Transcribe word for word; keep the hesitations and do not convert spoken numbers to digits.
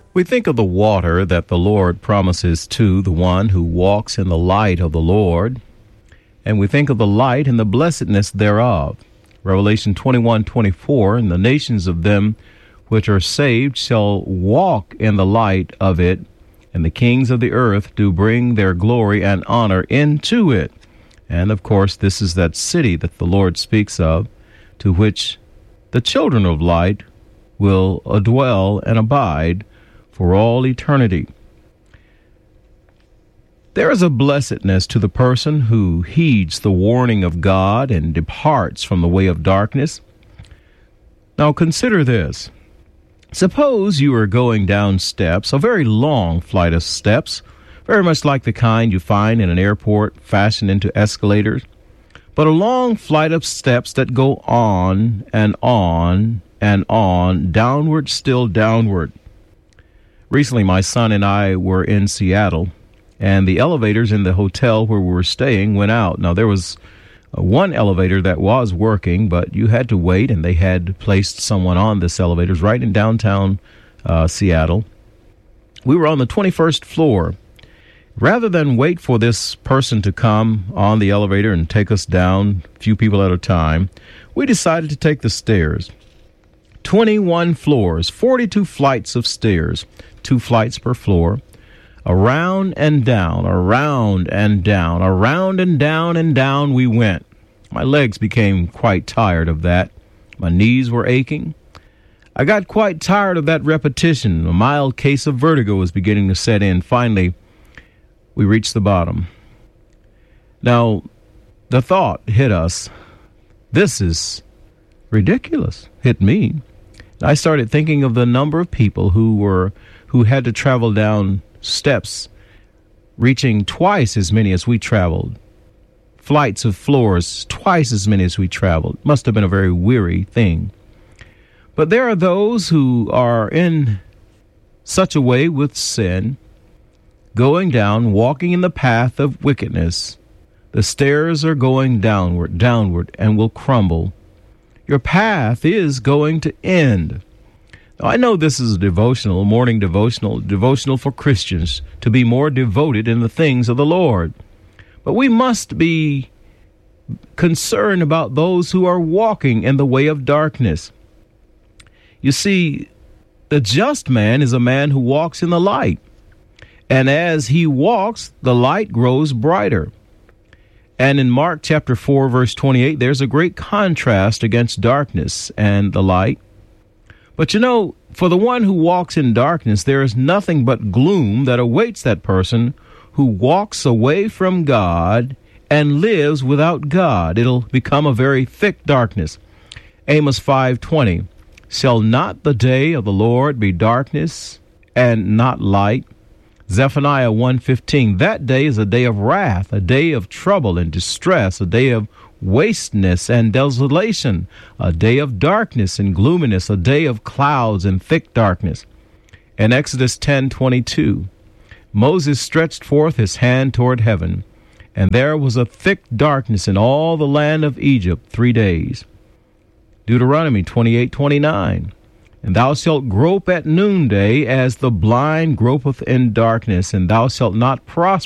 We think of the water that the Lord promises to the one who walks in the light of the Lord, and we think of the light and the blessedness thereof. Revelation twenty-one twenty-four, and the nations of them which are saved shall walk in the light of it, and the kings of the earth do bring their glory and honor into it. And, of course, this is that city that the Lord speaks of, to which the children of light will dwell and abide for all eternity. There is a blessedness to the person who heeds the warning of God and departs from the way of darkness. Now consider this. Suppose you are going down steps, a very long flight of steps, very much like the kind you find in an airport fashioned into escalators, but a long flight of steps that go on and on and on, downward, still downward. Recently, my son and I were in Seattle, and the elevators in the hotel where we were staying went out. Now, there was uh, one elevator that was working, but you had to wait, and they had placed someone on this elevator right in downtown uh, Seattle. We were on the twenty-first floor. Rather than wait for this person to come on the elevator and take us down, a few people at a time, we decided to take the stairs. twenty-one floors, forty-two flights of stairs, two flights per floor, around and down, around and down, around and down and down we went. My legs became quite tired of that. My knees were aching. I got quite tired of that repetition. A mild case of vertigo was beginning to set in. Finally, we reached the bottom. Now, the thought hit us, this is ridiculous, hit me. I started thinking of the number of people who were who had to travel down steps, reaching twice as many as we traveled. Flights of floors, twice as many as we traveled. Must have been a very weary thing. But there are those who are in such a way with sin, going down, walking in the path of wickedness. The stairs are going downward, downward, and will crumble. Your path is going to end. Now, I know this is a devotional, a morning devotional, devotional for Christians to be more devoted in the things of the Lord. But we must be concerned about those who are walking in the way of darkness. You see, the just man is a man who walks in the light. And as he walks, the light grows brighter. And in Mark chapter four, verse twenty-eight, there's a great contrast against darkness and the light. But you know, for the one who walks in darkness, there is nothing but gloom that awaits that person who walks away from God and lives without God. It'll become a very thick darkness. Amos five twenty, shall not the day of the Lord be darkness and not light? Zephaniah one fifteen, that day is a day of wrath, a day of trouble and distress, a day of wasteness and desolation, a day of darkness and gloominess, a day of clouds and thick darkness. In Exodus ten twenty-two, Moses stretched forth his hand toward heaven, and there was a thick darkness in all the land of Egypt three days. Deuteronomy twenty-eight twenty-nine, and thou shalt grope at noonday as the blind gropeth in darkness, and thou shalt not prosper